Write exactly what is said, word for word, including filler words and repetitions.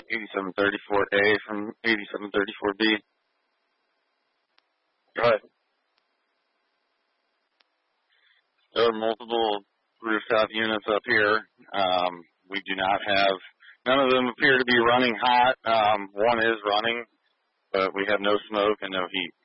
eighty-seven thirty-four A from eighty-seven thirty-four B. Go ahead. There are multiple rooftop units up here. Um, we do not have, none of them appear to be running hot. Um, one is running, but we have no smoke and no heat.